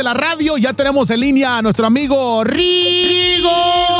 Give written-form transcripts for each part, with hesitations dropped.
la radio. Ya tenemos en línea a nuestro amigo Rigo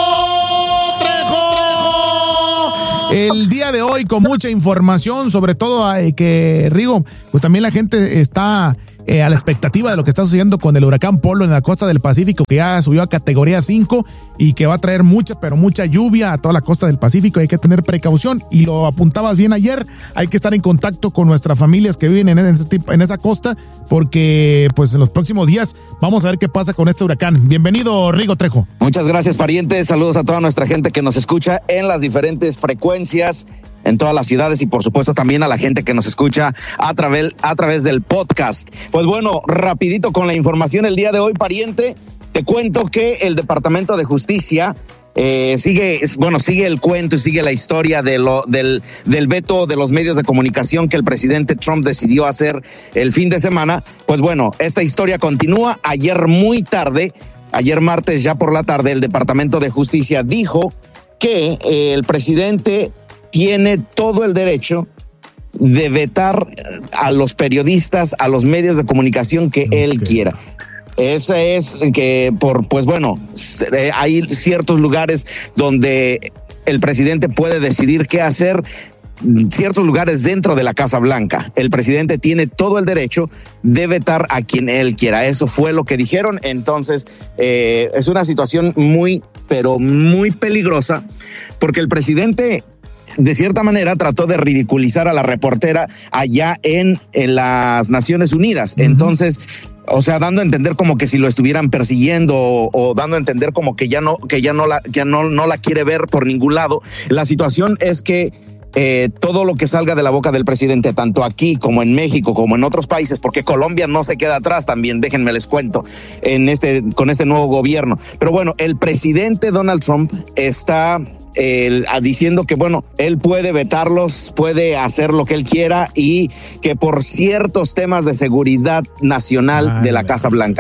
Trejo. El día de hoy con mucha información, sobre todo que Rigo, pues también la gente está a la expectativa de lo que está sucediendo con el huracán Polo en la costa del Pacífico, que ya subió a categoría 5 y que va a traer mucha, pero mucha lluvia a toda la costa del Pacífico. Hay que tener precaución y lo apuntabas bien ayer. Hay que estar en contacto con nuestras familias que viven en esa costa, porque pues en los próximos días vamos a ver qué pasa con este huracán. Bienvenido, Rigo Trejo. Muchas gracias, pariente. Saludos a toda nuestra gente que nos escucha en las diferentes frecuencias en todas las ciudades y por supuesto también a la gente que nos escucha a través del podcast. Pues bueno, rapidito con la información el día de hoy, pariente. Te cuento que el Departamento de Justicia sigue el cuento y sigue la historia del veto de los medios de comunicación que el presidente Trump decidió hacer el fin de semana. Pues bueno, esta historia continúa. Ayer martes ya por la tarde, el Departamento de Justicia dijo que el presidente tiene todo el derecho de vetar a los periodistas, a los medios de comunicación que él quiera. Esa es que hay ciertos lugares donde el presidente puede decidir qué hacer, ciertos lugares dentro de la Casa Blanca. El presidente tiene todo el derecho de vetar a quien él quiera. Eso fue lo que dijeron. Entonces, es una situación muy, pero muy peligrosa, porque el presidente de cierta manera trató de ridiculizar a la reportera allá en las Naciones Unidas. Entonces, o sea, dando a entender como que si lo estuvieran persiguiendo o dando a entender como que ya no la quiere ver por ningún lado. La situación es que todo lo que salga de la boca del presidente, tanto aquí como en México, como en otros países, porque Colombia no se queda atrás también, déjenme les cuento, con este nuevo gobierno. Pero bueno, el presidente Donald Trump está diciendo que él puede vetarlos, puede hacer lo que él quiera y que por ciertos temas de seguridad nacional de la Casa Blanca.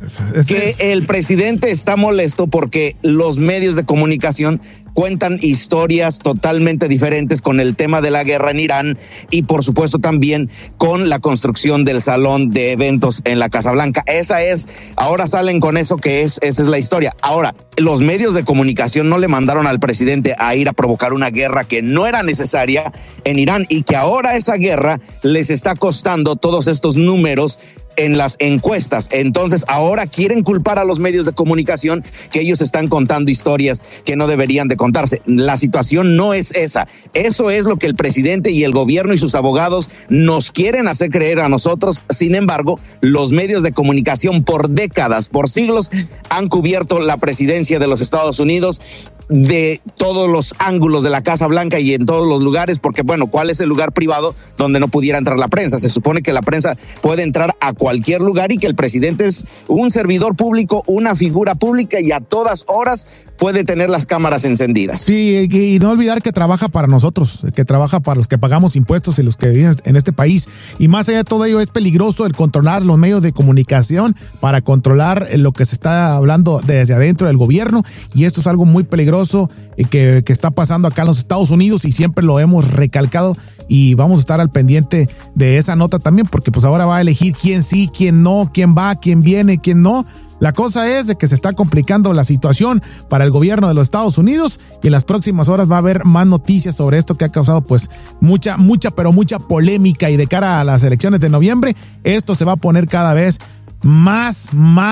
El presidente está molesto porque los medios de comunicación cuentan historias totalmente diferentes con el tema de la guerra en Irán y por supuesto también con la construcción del salón de eventos en la Casa Blanca. Ahora salen con eso esa es la historia. Ahora, los medios de comunicación no le mandaron al presidente a ir a provocar una guerra que no era necesaria en Irán y que ahora esa guerra les está costando todos estos números en las encuestas. Entonces ahora quieren culpar a los medios de comunicación que ellos están contando historias que no deberían de contarse. La situación no es esa. Eso es lo que el presidente y el gobierno y sus abogados nos quieren hacer creer a nosotros. Sin embargo, los medios de comunicación por décadas, por siglos, han cubierto la presidencia de los Estados Unidos de todos los ángulos de la Casa Blanca y en todos los lugares, porque ¿cuál es el lugar privado donde no pudiera entrar la prensa? Se supone que la prensa puede entrar a cualquier lugar y que el presidente es un servidor público, una figura pública y a todas horas puede tener las cámaras encendidas. Sí, y no olvidar que trabaja para nosotros, que trabaja para los que pagamos impuestos y los que viven en este país. Y más allá de todo ello, es peligroso el controlar los medios de comunicación para controlar lo que se está hablando desde adentro del gobierno. Y esto es algo muy peligroso que está pasando acá en los Estados Unidos y siempre lo hemos recalcado. Y vamos a estar al pendiente de esa nota también, porque pues ahora va a elegir quién sí, quién no, quién va, quién viene, quién no. La cosa es de que se está complicando la situación para el gobierno de los Estados Unidos y en las próximas horas va a haber más noticias sobre esto que ha causado pues mucha polémica, y de cara a las elecciones de noviembre esto se va a poner cada vez más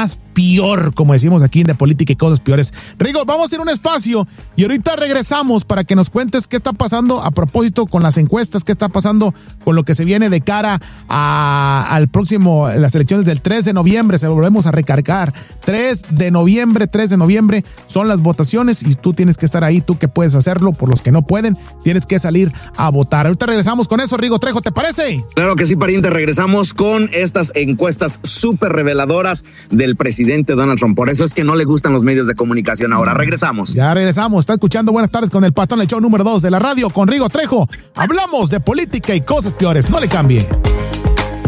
peor, como decimos aquí en De Política y Cosas Peores. Rigo, vamos a hacer un espacio y ahorita regresamos para que nos cuentes qué está pasando a propósito con las encuestas, qué está pasando con lo que se viene de cara al próximo, las elecciones del 3 de noviembre, se lo volvemos a recargar. 3 de noviembre son las votaciones y tú tienes que estar ahí, tú que puedes hacerlo, por los que no pueden, tienes que salir a votar. Ahorita regresamos con eso, Rigo Trejo, ¿te parece? Claro que sí, pariente, regresamos con estas encuestas súper reveladoras del presidente Donald Trump. Por eso es que no le gustan los medios de comunicación ahora. Regresamos. Ya regresamos. Está escuchando Buenas Tardes con el Patrón, el show número 2 de la radio con Rigo Trejo. Hablamos de política y cosas peores. No le cambie.